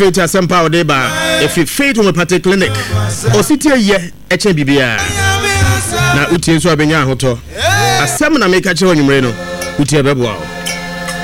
Faith Asempa Odeba, if you Faith Homeopathy Clinic, or city a year, HBBA. Now, Uti and Swabina Hoto. A seminar make a show in Reno, Uti Bebo.